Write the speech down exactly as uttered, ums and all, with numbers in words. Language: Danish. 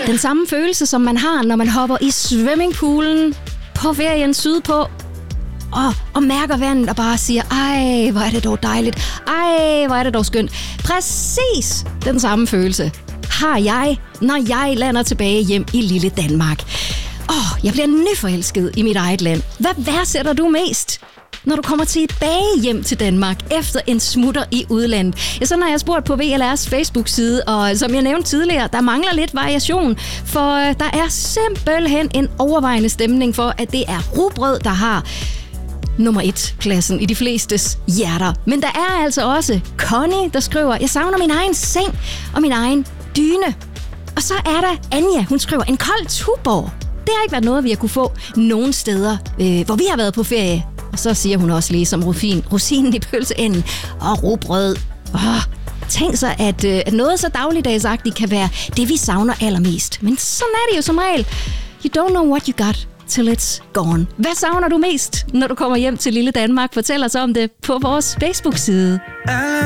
Den samme følelse, som man har, når man hopper i swimmingpoolen på ferien sydpå, og, og mærker vandet og bare siger, ej, hvor er det dog dejligt, ej, hvor er det dog skønt. Præcis den samme følelse har jeg, når jeg lander tilbage hjem i lille Danmark. Åh, oh, jeg bliver nyforelsket i mit eget land. Hvad værdsætter du mest, når du kommer tilbage hjem til Danmark efter en smutter i udlandet? Ja, sådan har jeg spurgt på V L R's Facebook-side, og som jeg nævnte tidligere, der mangler lidt variation, for der er simpelthen en overvejende stemning for, at det er rugbrød, der har nummer et pladsen i de flestes hjerter. Men der er altså også Connie, der skriver, jeg savner min egen seng og min egen dyne. Og så er der Anja, hun skriver, en kold Tuborg. Det har ikke været noget, vi har kunne få nogen steder, øh, hvor vi har været på ferie. Og så siger hun også lige som rufin, rosinen i pølseenden og rugbrød. Åh, tænk sig, at, øh, at noget så dagligdagsagtigt kan være det, vi savner allermest. Men sådan er det jo som regel. You don't know what you got till it's gone. Hvad savner du mest, når du kommer hjem til lille Danmark? Fortæl os om det på vores Facebook-side.